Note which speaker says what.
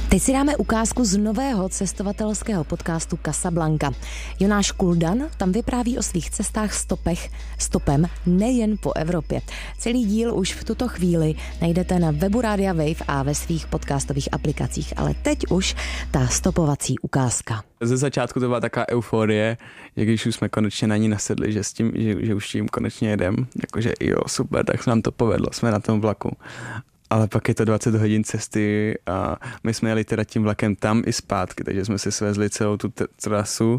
Speaker 1: Teď si dáme ukázku z nového cestovatelského podcastu Casablanca. Jonáš Kuldan tam vypráví o svých cestách stopem nejen po Evropě. Celý díl už v tuto chvíli najdete na webu Rádia Wave a ve svých podcastových aplikacích, ale teď už ta stopovací ukázka.
Speaker 2: Ze začátku to byla taková euforie, že když už jsme konečně na ní nasedli, že už tím konečně jedem, jakože jo, super, tak se nám to povedlo, jsme na tom vlaku. Ale pak je to 20 hodin cesty a my jsme jeli teda tím vlakem tam i zpátky, takže jsme si svezli celou tu trasu